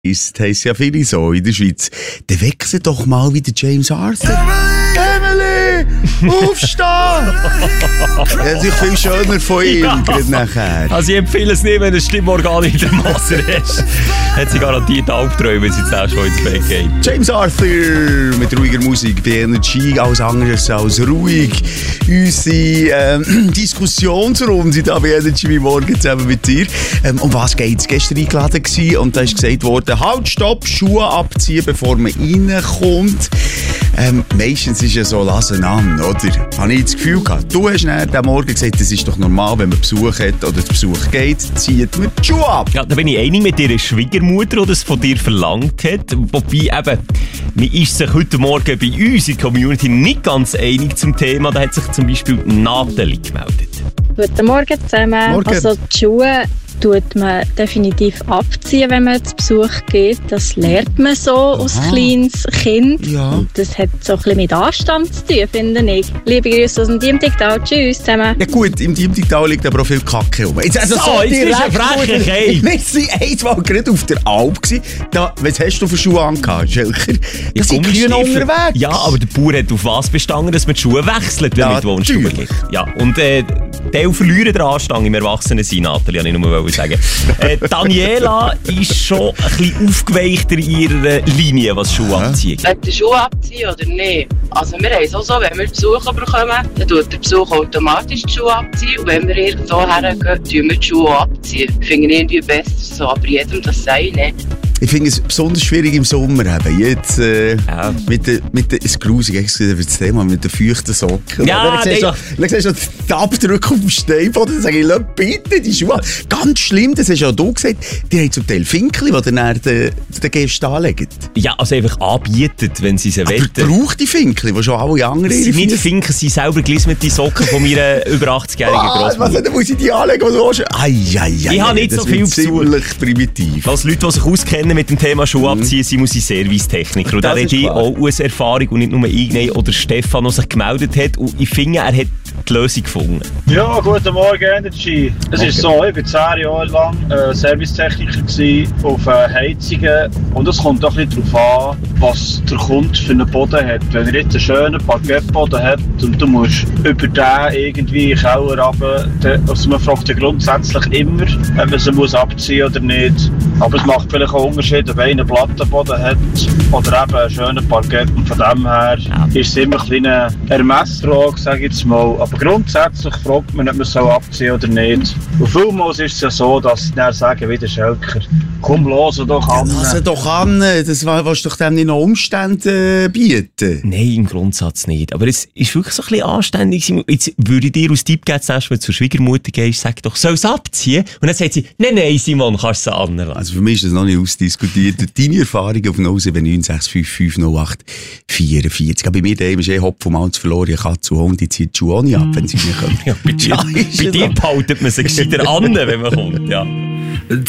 ist, heisst ja viele so in der Schweiz. Dann wechsel doch mal wie der James Arthur. Emily! Aufstehen! Natürlich viel schöner von ihm, gerade nachher. Also ich empfehle es nicht, wenn du ein Stimmorgan in der Masse hast. Hat sie garantiert Albträume, wenn sie jetzt auch schon ins Bett geht. James Arthur mit ruhiger Musik bei Energy, alles anderes als ruhig. Unsere Diskussionsrunde da bei Energy wie morgen zusammen mit dir. Um was geht's? Gestern eingeladen gewesen und da ist gesagt worden, halt, stopp, Schuhe abziehen, bevor man reinkommt. Meistens ist ja so, lassen an, oder? Habe ich das Gefühl gehabt. Du hast dann am Morgen gesagt, das ist doch normal, wenn man Besuch hat oder zu Besuch geht, zieht man die Schuhe ab. Ja, da bin ich einig mit ihrer Schwiegermutter, die das von dir verlangt hat. Wobei eben, man ist sich heute Morgen bei uns in der Community nicht ganz einig zum Thema. Da hat sich zum Beispiel Nathalie gemeldet. Guten Morgen zusammen. Morgen. Also die Schuhe tut man definitiv abziehen, wenn man zu Besuch geht. Das lernt man so als kleines Kind. Ja. Und das hat so ein bisschen mit Anstand zu tun, finde ich. Liebe Grüße aus dem Teamtiktal. Tschüss zusammen. Ja gut, im Teamtiktal liegt aber auch viel Kacke rum. Jetzt So, jetzt ist ein frecher Keim. Wir waren einmal gerade auf der Alp. Da, was hast du für Schuhe angehabt, Schelker? Das sind Kühe unterwegs. Ja, aber der Bauer hat auf was bestanden, dass man die Schuhe wechselt, wenn Ja, man wohnst. Ja, und Teil verlieren den Anstand im Erwachsenensein, Nathalie, wollte ich nur sagen. Daniela ist schon ein bisschen aufgeweichter in ihrer Linie, was Schuhe abziehen. Ob die Schuhe abziehen oder nicht. Also wir haben es auch so, wenn wir Besuch bekommen, dann tut der Besuch automatisch die Schuhe abziehen. Und wenn wir irgendwo hergehen, tun wir die Schuhe abziehen. Ich finde irgendwie besser so, aber jedem das sei nicht. Ich finde es besonders schwierig im Sommer eben. Jetzt mit der grusig, ich habe das Thema mit den feuchten Socken. Ja, dann siehst du den Abdruck auf dem Steinboden, dann sage ich, lass bitte die Schuhe. Ganz schlimm, das hast ja du gesagt, die haben zum Teil Finkli, die dann den Gästen anlegen. Ja, also einfach anbietet, wenn sie sie Aber wollen. braucht die Finkli, die schon alle anderen Sie sind nicht Finken, sie selber gelismete Socken von meiner über 80-jährigen Großmutter. Was, dann muss ich die anlegen, die du willst? Ich habe nicht so viel Besuch. Ziemlich primitiv. Als Leute, die sich auskennen mit dem Thema Schuhe abziehen, sind muss ich Servicetechniker. Und da Das hat ist ich klar. auch aus Erfahrung und nicht nur ich oder Stefan, der sich gemeldet hat. Und ich finde, er hat die Lösung gefunden. Ja, guten Morgen, Energy. Es ist so, ich war 10 Jahre lang Servicetechniker auf Heizungen. Und es kommt auch ein bisschen darauf an, was der Kunde für einen Boden hat. Wenn er jetzt einen schönen Parkettboden hat und du musst über den irgendwie in den Keller runter, also man fragt ja grundsätzlich immer, ob man sie muss abziehen oder nicht. Aber es macht vielleicht auch einen Unterschied, ob einer einen Plattenboden hat oder eben einen schönen Parkett. Und von dem her ist es immer ein eine Ermessfrage, sage ich jetzt mal. Aber grundsätzlich fragt man, ob man es abziehen oder nicht. Und vielmals ist es ja so, dass sie dann sagen, wie der Schelker, komm, los doch an. Lass doch an, das willst du doch dem nicht noch Umstände bieten. Nein, im Grundsatz nicht. Aber es ist wirklich so ein bisschen anständig. Jetzt würde ich dir als Tipp geben, wenn du zur Schwiegermutter gehst, sag doch, soll es abziehen? Und dann sagt sie, nein, Simon, kannst du es anlassen. Also für mich ist das noch nicht ausdiskutiert. Deine Erfahrung auf 0796558 44. Aber bei mir daheim ist Hopf vom Malz verloren, ich kann zu Hund, die zieht die Schuhe auch nicht ab, wenn sie nicht können. Ja, bei dir behaltet man sich gescheiter an, wenn man kommt, ja.